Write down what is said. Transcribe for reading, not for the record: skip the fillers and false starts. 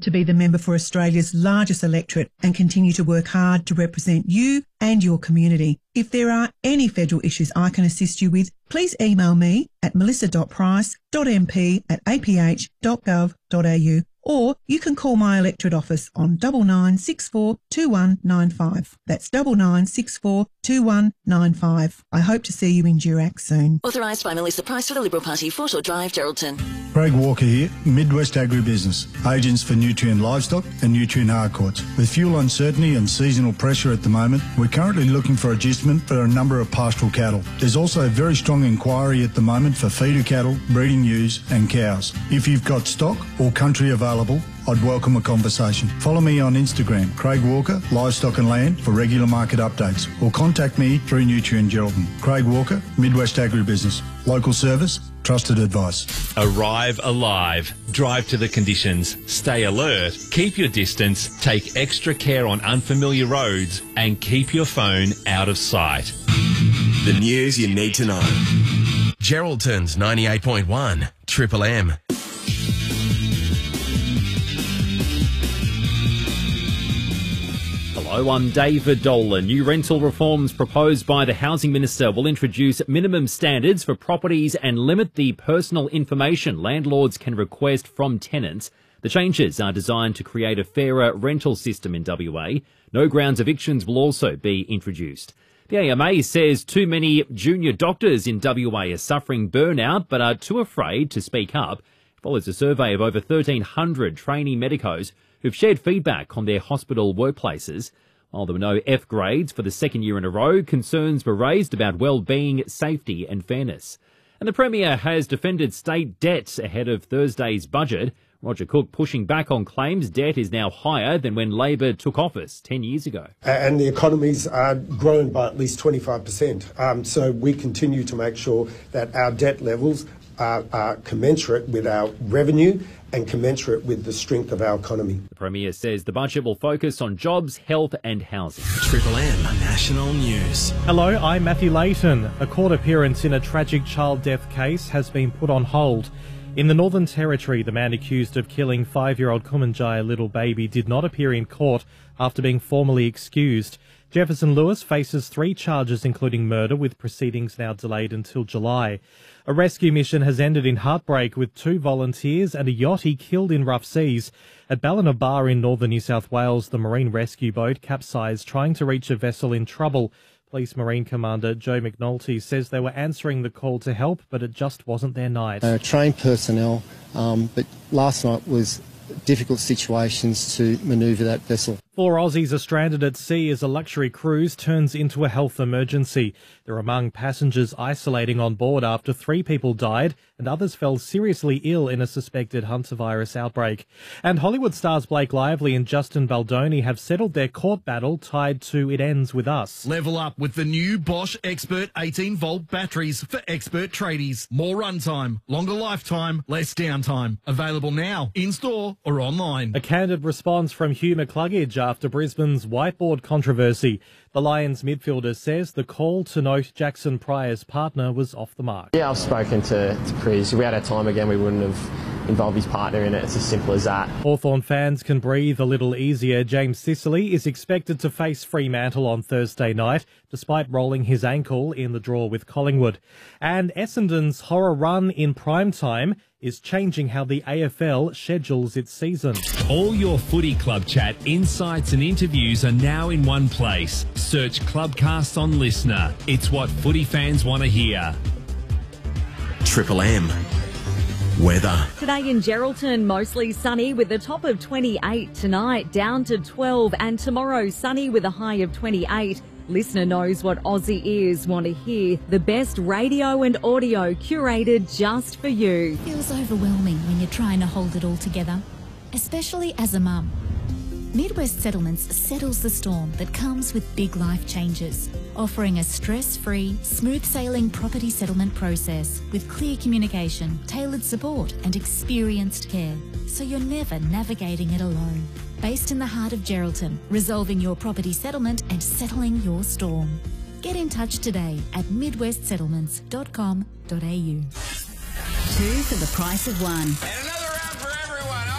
to be the member for Australia's largest electorate and continue to work hard to represent you and your community. If there are any federal issues I can assist you with, please email me at melissa.price.mp@aph.gov.au, or you can call my electorate office on 9964 2195. That's 9964 2195. I hope to see you in Durack soon. Authorised by Melissa Price for the Liberal Party, Foreshore Drive, Geraldton. Craig Walker here, Midwest Agribusiness, agents for Nutrien Livestock and Nutrien Harcourts. With fuel uncertainty and seasonal pressure at the moment, we're currently looking for adjustment for a number of pastoral cattle. There's also a very strong inquiry at the moment for feeder cattle, breeding ewes and cows. If you've got stock or country available, I'd welcome a conversation. Follow me on Instagram, Craig Walker, Livestock and Land, for regular market updates, or contact me through Nutrien Geraldton. Craig Walker, Midwest Agribusiness. Local service, trusted advice. Arrive alive. Drive to the conditions. Stay alert. Keep your distance. Take extra care on unfamiliar roads and keep your phone out of sight. The news you need to know. Geraldton's 98.1 Triple M. Hello, I'm David Dolan. New rental reforms proposed by the Housing Minister will introduce minimum standards for properties and limit the personal information landlords can request from tenants. The changes are designed to create a fairer rental system in WA. No grounds evictions will also be introduced. The AMA says too many junior doctors in WA are suffering burnout but are too afraid to speak up. It follows a survey of over 1,300 trainee medicos who've shared feedback on their hospital workplaces. While there were no F grades for the second year in a row, concerns were raised about well-being, safety and fairness. And the Premier has defended state debt ahead of Thursday's budget. Roger Cook pushing back on claims debt is now higher than when Labor took office 10 years ago. And the economy's grown by at least 25%. So we continue to make sure that our debt levels are commensurate with our revenue and commensurate with the strength of our economy. The Premier says the budget will focus on jobs, health and housing. Triple M National News. Hello, I'm Matthew Layton. A court appearance in a tragic child death case has been put on hold. In the Northern Territory, the man accused of killing 5-year-old Kumanjaya little baby did not appear in court after being formally excused. Jefferson Lewis faces 3 charges including murder, with proceedings now delayed until July. A rescue mission has ended in heartbreak with 2 volunteers and a yachty killed in rough seas. At Ballina Bar in northern New South Wales, the marine rescue boat capsized trying to reach a vessel in trouble. Police Marine Commander Joe McNulty says they were answering the call to help, but it just wasn't their night. Trained personnel, but last night was difficult situations to manoeuvre that vessel. 4 Aussies are stranded at sea as a luxury cruise turns into a health emergency. They're among passengers isolating on board after 3 people died and others fell seriously ill in a suspected hantavirus outbreak. And Hollywood stars Blake Lively and Justin Baldoni have settled their court battle tied to It Ends With Us. Level up with the new Bosch Expert 18-volt batteries for expert tradies. More runtime, longer lifetime, less downtime. Available now, in-store or online. A candid response from Hugh McCluggage after Brisbane's whiteboard controversy. The Lions midfielder says the call to note Jackson Pryor's partner was off the mark. Yeah, I've spoken to Chris. If we had our time again, we wouldn't have involved his partner in it. It's as simple as that. Hawthorn fans can breathe a little easier. James Sicily is expected to face Fremantle on Thursday night, despite rolling his ankle in the draw with Collingwood. And Essendon's horror run in prime time is changing how the AFL schedules its season. All your footy club chat, insights and interviews are now in one place. Search Clubcast on Listener. It's what footy fans want to hear. Triple M. Weather. Today in Geraldton, mostly sunny with a top of 28. Tonight, down to 12. And tomorrow, sunny with a high of 28. Listener knows what Aussie ears want to hear. The best radio and audio curated just for you. Feels overwhelming when you're trying to hold it all together, especially as a mum. Midwest Settlements settles the storm that comes with big life changes, offering a stress-free, smooth-sailing property settlement process with clear communication, tailored support and experienced care, so you're never navigating it alone. Based in the heart of Geraldton, resolving your property settlement and settling your storm. Get in touch today at midwestsettlements.com.au. 2 for the price of 1.